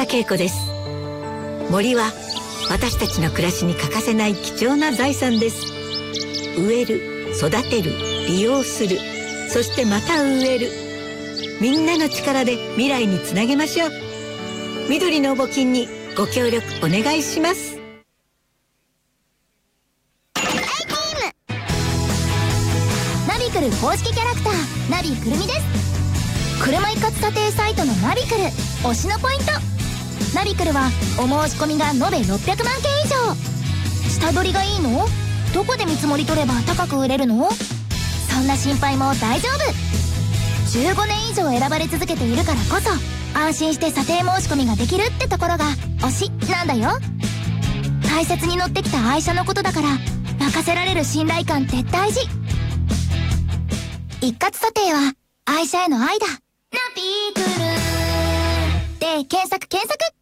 恵子です。森は私たちの暮らしに欠かせない貴重な財産です。植える、育てる、利用する、そしてまた植える。みんなの力で未来につなげましょう。緑の募金にご協力お願いします。 ナビクル公式キャラクターナビくるみです。車一括査定サイトのナビクル推しのポイント。ナビクルはお申し込みが延べ600万件以上。下取りがいいの？どこで見積もり取れば高く売れるの？そんな心配も大丈夫。15年以上選ばれ続けているからこそ安心して査定申し込みができるってところが推しなんだよ。大切に乗ってきた愛車のことだから任せられる信頼感って大事。一括査定は愛車への愛だ。ナビクルで検索。